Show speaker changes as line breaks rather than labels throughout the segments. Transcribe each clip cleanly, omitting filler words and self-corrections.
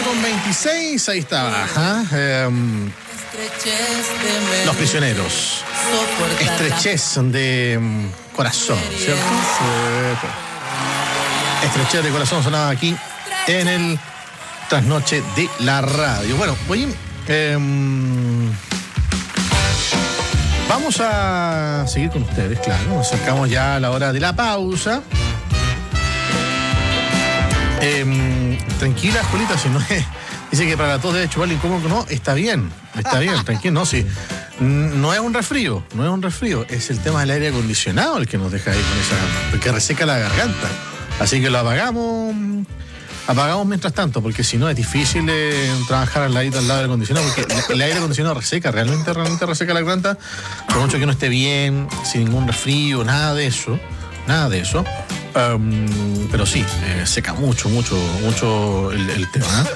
1:26, ahí está. Ajá. Los Prisioneros. Estrechez de corazón, ¿cierto? Estrechez de corazón sonaba aquí en el Trasnoche de la Radio. Bueno, oye, vamos a seguir con ustedes, claro. Nos acercamos ya a la hora de la pausa. Tranquila, Julita, si no es... Dice que para todos debe chupar el incómodo. No, está bien, tranquilo, no, sí. No es un resfrío, es el tema del aire acondicionado el que nos deja ahí con esa... porque reseca la garganta. Así que lo apagamos mientras tanto, porque si no es difícil trabajar al lado del aire acondicionado, porque el aire acondicionado reseca, realmente reseca la garganta, por mucho que no esté bien, sin ningún resfrío, nada de eso. Pero sí, seca mucho el tema.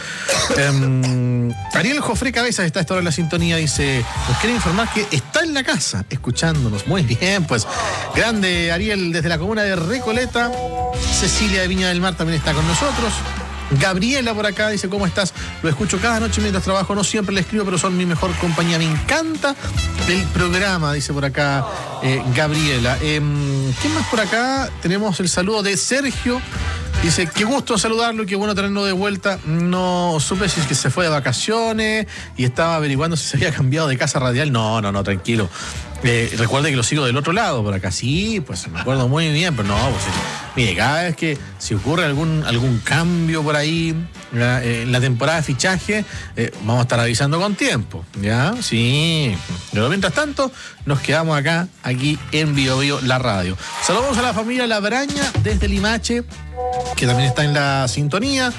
Ariel Jofré Cabezas está a esta hora en la sintonía, dice, nos quiere informar que está en la casa, escuchándonos. Muy bien, pues, grande Ariel desde la comuna de Recoleta. Cecilia de Viña del Mar también está con nosotros. Gabriela por acá dice, ¿cómo estás? Lo escucho cada noche mientras trabajo, no siempre le escribo, pero son mi mejor compañía. Me encanta el programa, dice por acá Gabriela. ¿Quién más por acá? Tenemos el saludo de Sergio. Dice, qué gusto saludarlo, qué bueno tenerlo de vuelta. No supe si es que se fue de vacaciones y estaba averiguando si se había cambiado de casa radial. No, tranquilo. Recuerde que lo sigo del otro lado, por acá. Sí, pues me acuerdo muy bien, pero no, pues mire, cada vez que si ocurre algún cambio por ahí en la temporada de fichaje, vamos a estar avisando con tiempo, ¿ya? Sí. Pero mientras tanto, nos quedamos aquí en Bio Bio, la radio. Saludamos a la familia Labraña desde Limache, que también está en la sintonía.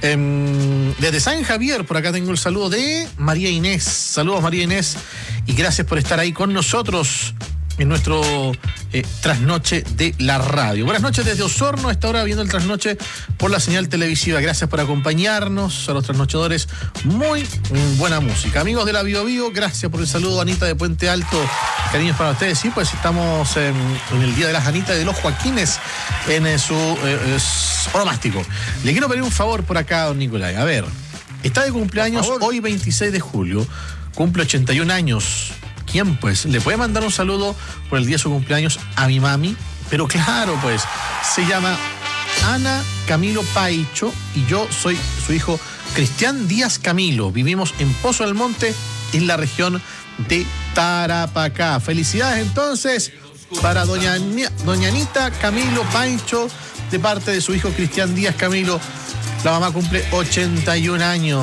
Desde San Javier, por acá tengo el saludo de María Inés. Saludos, María Inés, y gracias por estar ahí con nosotros en nuestro trasnoche de la radio. Buenas noches desde Osorno, a esta hora viendo el trasnoche por la señal televisiva. Gracias por acompañarnos, a los trasnochadores. Muy buena música. Amigos de la Bio Bio, gracias por el saludo. Anita de Puente Alto, cariños para ustedes. Sí, pues estamos en el Día de las Anitas y de los Joaquines en su onomástico. Le quiero pedir un favor por acá, don Nicolai. A ver, está de cumpleaños hoy 26 de julio, cumple 81 años. ¿Quién, pues? Le puede mandar un saludo por el día de su cumpleaños a mi mami, pero claro, pues, se llama Ana Camilo Paicho y yo soy su hijo Cristian Díaz Camilo. Vivimos en Pozo del Monte, en la región de Tarapacá. Felicidades entonces para doña Anita Camilo Paicho, de parte de su hijo Cristian Díaz Camilo. La mamá cumple 81 años.